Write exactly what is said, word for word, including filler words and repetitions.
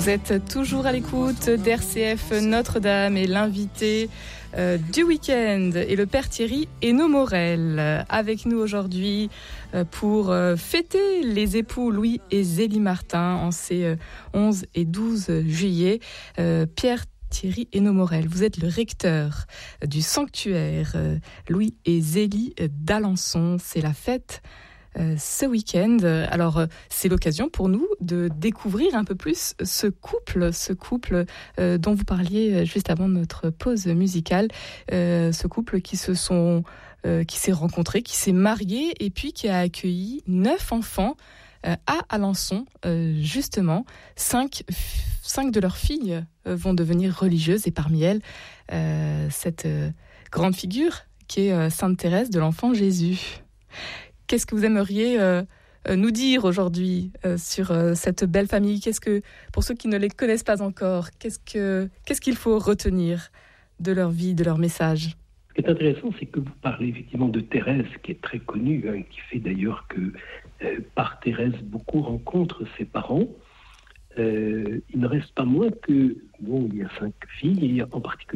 Vous êtes toujours à l'écoute d'R C F Notre-Dame et l'invité euh, du week-end est le Père Thierry Hainaut Morel. Avec nous aujourd'hui euh, pour euh, fêter les époux Louis et Zélie Martin en ces euh, onze et douze juillet. Euh, Pierre Thierry Hainaut Morel, vous êtes le recteur du sanctuaire euh, Louis et Zélie d'Alençon. C'est la fête Euh, ce week-end. Alors, euh, c'est l'occasion pour nous de découvrir un peu plus ce couple, ce couple euh, dont vous parliez juste avant notre pause musicale, euh, ce couple qui se sont, euh, qui s'est rencontré, qui s'est marié et puis qui a accueilli neuf enfants euh, à Alençon, euh, justement. Cinq, cinq de leurs filles euh, vont devenir religieuses et parmi elles, euh, cette euh, grande figure qui est euh, Sainte Thérèse de l'Enfant Jésus. Qu'est-ce que vous aimeriez euh, nous dire aujourd'hui euh, sur euh, cette belle famille ? Qu'est-ce que, pour ceux qui ne les connaissent pas encore, qu'est-ce, que, qu'est-ce qu'il faut retenir de leur vie, de leur message ? Ce qui est intéressant, c'est que vous parlez effectivement de Thérèse, qui est très connue, hein, qui fait d'ailleurs que euh, par Thérèse, beaucoup rencontrent ses parents. Euh, il ne reste pas moins que, bon, il y a cinq filles, et en particulier